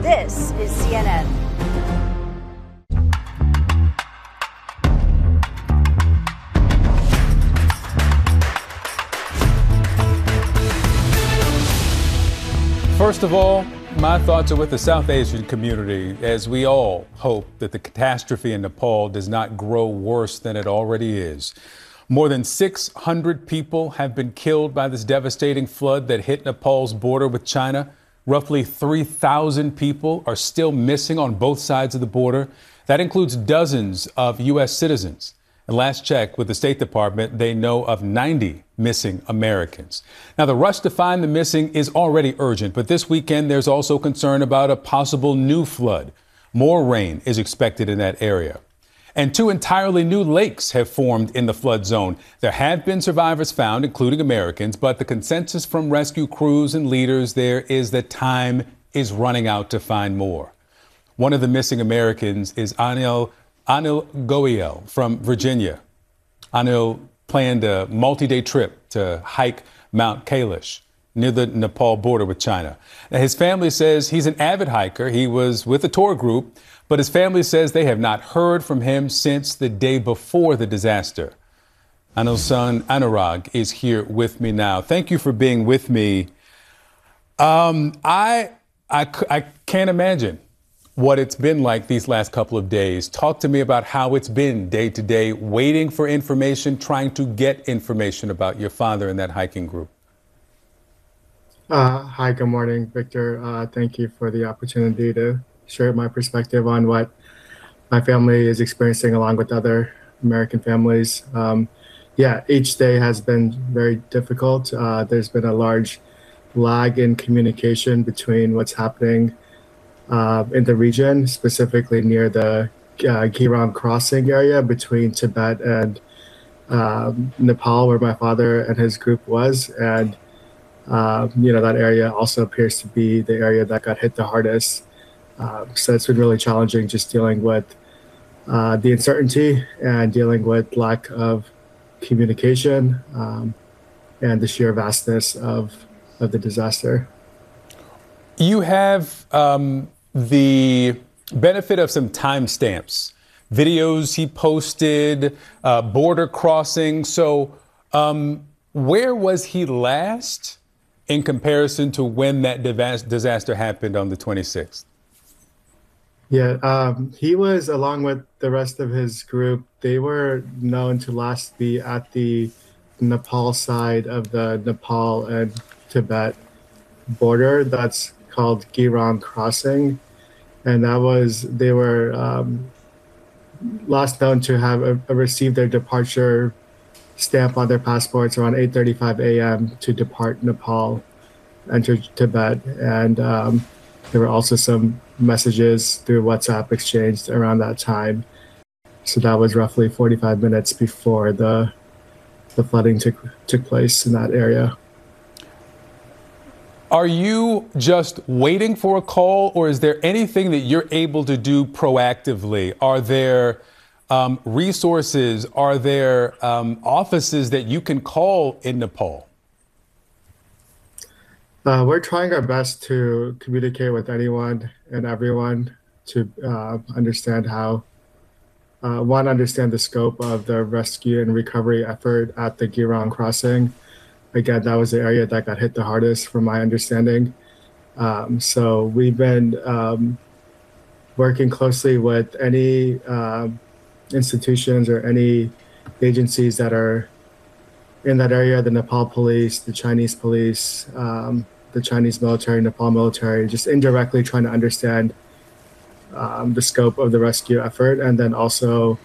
This is CNN. First of all, my thoughts are with the South Asian community as we all hope that the catastrophe in Nepal does not grow worse than it already is. More than 600 people have been killed by this devastating flood that hit Nepal's border with China. Roughly 3,000 people are still missing on both sides of the border. That includes dozens of U.S. citizens. And last check with the State Department, they know of 90 missing Americans. Now, the rush to find the missing is already urgent, but this weekend there's also concern about a possible new flood. More rain is expected in that area. And two entirely new lakes have formed in the flood zone. There have been survivors found, including Americans, but the consensus from rescue crews and leaders there is that time is running out to find more. One of the missing Americans is Anil Goyal from Virginia. Anil planned a multi-day trip to hike Mount Kailash near the Nepal border with China. Now, his family says he's an avid hiker. He was with a tour group, but his family says they have not heard from him since the day before the disaster. Anil's son, Anurag, is here with me now. Thank you for being with me. I can't imagine what it's been like these last couple of days. Talk to me about how it's been day to day, waiting for information, trying to get information about your father and that hiking group. Hi, good morning, Victor. Thank you for the opportunity to share my perspective on what my family is experiencing along with other American families. Each day has been very difficult. There's been a large lag in communication between what's happening in the region, specifically near the Girang crossing area between Tibet and Nepal, where my father and his group was. And, that area also appears to be the area that got hit the hardest. So it's been really challenging just dealing with the uncertainty and dealing with lack of communication and the sheer vastness of the disaster. You have the benefit of some timestamps, videos he posted, border crossing. So where was he last in comparison to when that disaster happened on the 26th? Yeah, he was, along with the rest of his group, they were known to last be at the Nepal side of the Nepal and Tibet border. That's called Girang crossing. And they were last known to have received their departure stamp on their passports around 8:35 a.m. to depart Nepal, enter Tibet. And there were also some messages through WhatsApp exchanged around that time. So that was roughly 45 minutes before the flooding took place in that area. Are you just waiting for a call, or is there anything that you're able to do proactively? Are there resources? Are there offices that you can call in Nepal? We're trying our best to communicate with anyone and everyone to understand understand the scope of the rescue and recovery effort at the Girang crossing. Again, that was the area that got hit the hardest, from my understanding. So we've been working closely with any institutions or any agencies that are in that area, the Nepal police, the Chinese police, the Chinese military, Nepal military, just indirectly trying to understand the scope of the rescue effort. And then also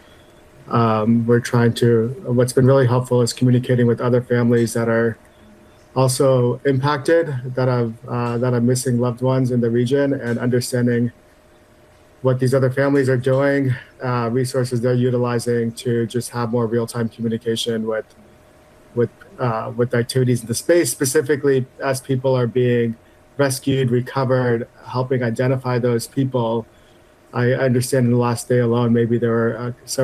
what's been really helpful is communicating with other families that are also impacted, that are missing loved ones in the region, and understanding what these other families are doing, resources they're utilizing to just have more real-time communication with activities in the space, specifically as people are being rescued, recovered, helping identify those people. I understand in the last day alone, maybe there were several